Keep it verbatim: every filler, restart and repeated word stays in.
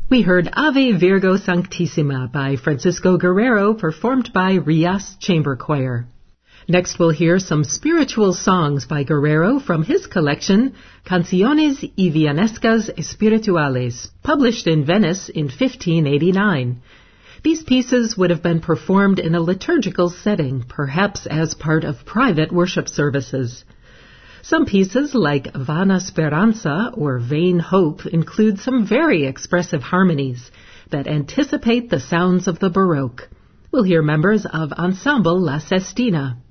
We heard Ave Virgo Sanctissima by Francisco Guerrero, performed by Rias Chamber Choir. Next we'll hear some spiritual songs by Guerrero from his collection, Canciones y Villanescas Espirituales, published in Venice in fifteen eighty-nine. These pieces would have been performed in a liturgical setting, perhaps as part of private worship services. Some pieces, like Vana Speranza, or Vain Hope, include some very expressive harmonies that anticipate the sounds of the Baroque. We'll hear members of Ensemble La Sestina.